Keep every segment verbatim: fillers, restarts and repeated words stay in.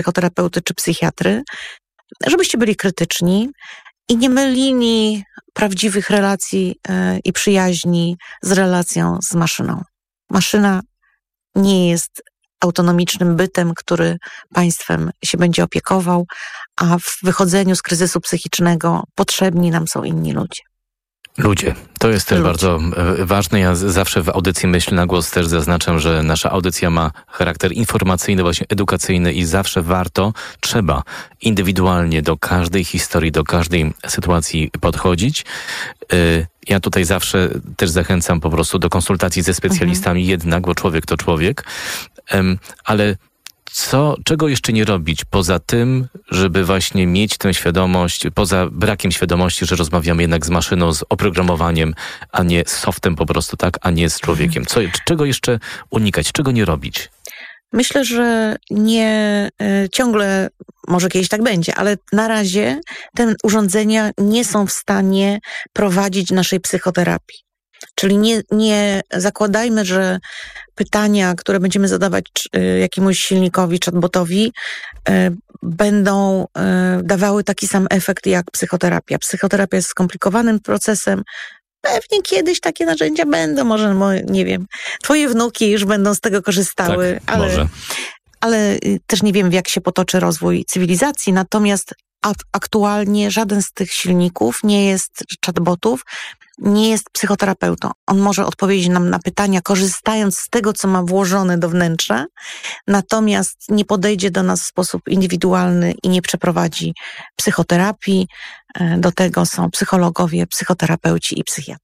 psychoterapeuty czy psychiatry, żebyście byli krytyczni i nie mylili prawdziwych relacji i przyjaźni z relacją z maszyną. Maszyna nie jest autonomicznym bytem, który państwem się będzie opiekował, a w wychodzeniu z kryzysu psychicznego potrzebni nam są inni ludzie. Ludzie. To jest też Ludzie. bardzo ważne. Ja zawsze w audycji Myśl na Głos też zaznaczam, że nasza audycja ma charakter informacyjny, właśnie edukacyjny i zawsze warto, trzeba indywidualnie do każdej historii, do każdej sytuacji podchodzić. Ja tutaj zawsze też zachęcam po prostu do konsultacji ze specjalistami, mhm. jednak, bo człowiek to człowiek, ale Co, czego jeszcze nie robić poza tym, żeby właśnie mieć tę świadomość, poza brakiem świadomości, że rozmawiamy jednak z maszyną, z oprogramowaniem, a nie z softem po prostu, tak, a nie z człowiekiem. Co, czego jeszcze unikać, czego nie robić? Myślę, że nie y, ciągle, może kiedyś tak będzie, ale na razie te urządzenia nie są w stanie prowadzić naszej psychoterapii. Czyli nie, nie zakładajmy, że pytania, które będziemy zadawać y, jakiemuś silnikowi, chatbotowi, y, będą y, dawały taki sam efekt jak psychoterapia. Psychoterapia jest skomplikowanym procesem. Pewnie kiedyś takie narzędzia będą, może, nie wiem, twoje wnuki już będą z tego korzystały, tak, ale, może. ale też nie wiem, jak się potoczy rozwój cywilizacji. Natomiast aktualnie żaden z tych silników nie jest, chatbotów, nie jest psychoterapeutą. On może odpowiedzieć nam na pytania, korzystając z tego, co ma włożone do wnętrza, natomiast nie podejdzie do nas w sposób indywidualny i nie przeprowadzi psychoterapii. Do tego są psychologowie, psychoterapeuci i psychiatrzy.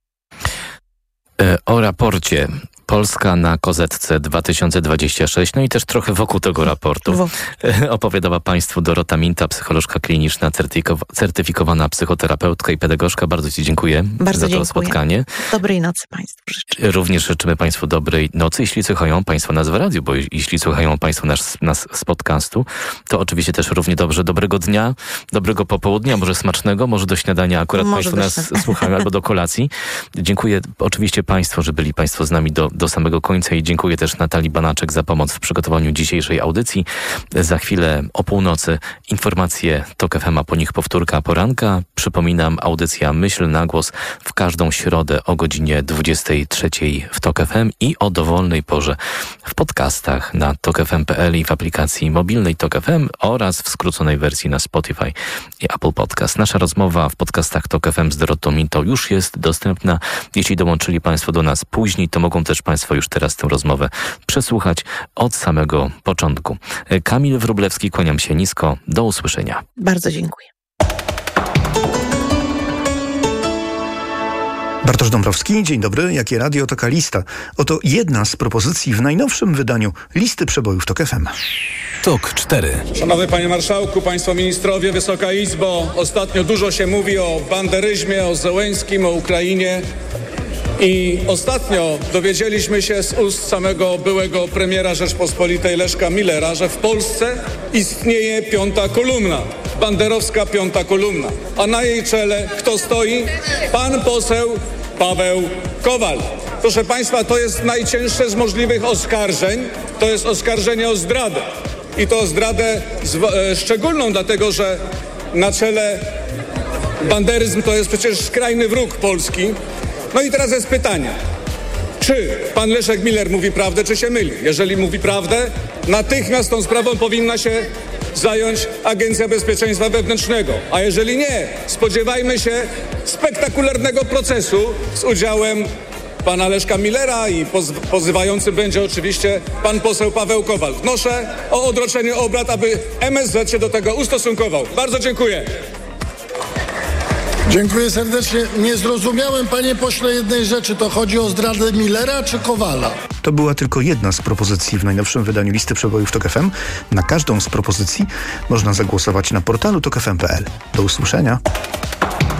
O raporcie Polska na kozetce dwa tysiące dwudziesty szósty, no i też trochę wokół tego raportu Wo. opowiadała Państwu Dorota Minta, psycholożka kliniczna, certyfikow- certyfikowana psychoterapeutka i pedagogzka. Bardzo Ci dziękuję Bardzo za to dziękuję. spotkanie. Dobrej nocy Państwu życzę. Również życzymy Państwu dobrej nocy, jeśli słuchają Państwo nas w radiu, bo jeśli słuchają Państwo nas, nas z podcastu, to oczywiście też równie dobrze dobrego dnia, dobrego popołudnia, może smacznego, może do śniadania akurat może Państwo nas śniadania. słuchają, albo do kolacji. Dziękuję oczywiście Państwu, że byli Państwo z nami do do samego końca i dziękuję też Natalii Banaczek za pomoc w przygotowaniu dzisiejszej audycji. Za chwilę o północy informacje TOK F M, a po nich powtórka poranka. Przypominam, audycja Myśl na Głos w każdą środę o godzinie dwudziestej trzeciej w TOK F M i o dowolnej porze w podcastach na tok f m kropka p l i w aplikacji mobilnej TOK F M oraz w skróconej wersji na Spotify i Apple Podcast. Nasza rozmowa w podcastach TOK F M z Dorotą Mintą już jest dostępna. Jeśli dołączyli Państwo do nas później, to mogą też Państwo już teraz tę rozmowę przesłuchać od samego początku. Kamil Wróblewski, kłaniam się nisko. Do usłyszenia. Bardzo dziękuję. Bartosz Dąbrowski, dzień dobry. Jakie radio, taka lista. Oto jedna z propozycji w najnowszym wydaniu listy przebojów TOK F M. TOK cztery. Szanowny Panie Marszałku, Państwo Ministrowie, Wysoka Izbo. Ostatnio dużo się mówi o banderyzmie, o Zełenskim, o Ukrainie. I ostatnio dowiedzieliśmy się z ust samego byłego premiera Rzeczpospolitej Leszka Millera, że w Polsce istnieje piąta kolumna, banderowska piąta kolumna. A na jej czele kto stoi? Pan poseł Paweł Kowal. Proszę Państwa, to jest najcięższe z możliwych oskarżeń. To jest oskarżenie o zdradę. I to o zdradę zw- e, szczególną, dlatego że na czele banderyzm to jest przecież skrajny wróg Polski. No i teraz jest pytanie, czy pan Leszek Miller mówi prawdę, czy się myli? Jeżeli mówi prawdę, natychmiast tą sprawą powinna się zająć Agencja Bezpieczeństwa Wewnętrznego. A jeżeli nie, spodziewajmy się spektakularnego procesu z udziałem pana Leszka Millera i poz- pozywającym będzie oczywiście pan poseł Paweł Kowal. Wnoszę o odroczenie obrad, aby M S Z się do tego ustosunkował. Bardzo dziękuję. Dziękuję serdecznie. Nie zrozumiałem, panie pośle, jednej rzeczy. To chodzi o zdradę Millera czy Kowala? To była tylko jedna z propozycji w najnowszym wydaniu listy przebojów TOK F M. Na każdą z propozycji można zagłosować na portalu tok f m kropka p l. Do usłyszenia.